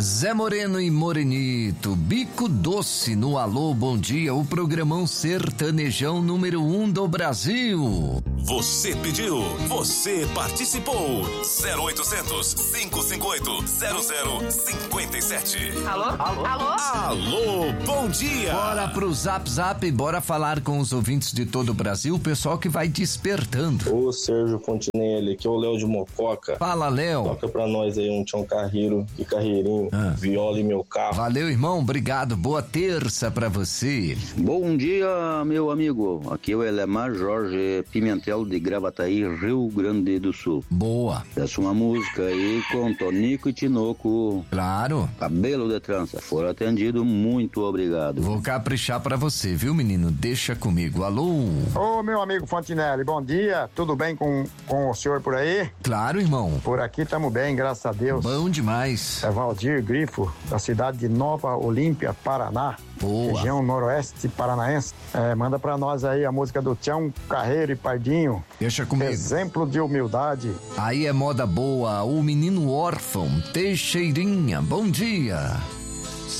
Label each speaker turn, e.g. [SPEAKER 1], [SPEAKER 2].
[SPEAKER 1] Zé Moreno e Morenito, Bico Doce no Alô Bom Dia, o programão sertanejão número 1 do Brasil.
[SPEAKER 2] Você pediu, você participou. 0800 558 0057.
[SPEAKER 3] Alô? Alô? Alô?
[SPEAKER 2] Alô, bom dia.
[SPEAKER 1] Bora pro Zap Zap, bora falar com os ouvintes de todo o Brasil, o pessoal que vai despertando.
[SPEAKER 4] Ô Sérgio Fontinelli, aqui é o Léo de Mococa.
[SPEAKER 1] Fala, Léo.
[SPEAKER 4] Toca pra nós aí um Tião Carreiro e Carreirinho, Viola e Meu Carro.
[SPEAKER 1] Valeu, irmão, obrigado, boa terça pra você.
[SPEAKER 5] Bom dia, meu amigo, aqui é o Elemar Jorge Pimentel de Gravataí, Rio Grande do Sul.
[SPEAKER 1] Boa.
[SPEAKER 5] Peço uma música aí com Tonico e Tinoco.
[SPEAKER 1] Claro.
[SPEAKER 5] Cabelo de trança. For atendido, muito obrigado.
[SPEAKER 1] Vou caprichar pra você, viu, menino? Deixa comigo. Alô?
[SPEAKER 6] Ô, meu amigo Fontinelli, bom dia. Tudo bem com o senhor por aí?
[SPEAKER 1] Claro, irmão.
[SPEAKER 6] Por aqui estamos bem, graças a Deus.
[SPEAKER 1] Bom demais.
[SPEAKER 6] É Valdir Grifo, da cidade de Nova Olímpia, Paraná.
[SPEAKER 1] Boa.
[SPEAKER 6] Região noroeste paranaense. Manda pra nós aí a música do Tião Carreiro e Pardinho.
[SPEAKER 1] Deixa comigo.
[SPEAKER 6] Exemplo de humildade.
[SPEAKER 1] Aí é moda boa, o menino órfão, Teixeirinha, bom dia.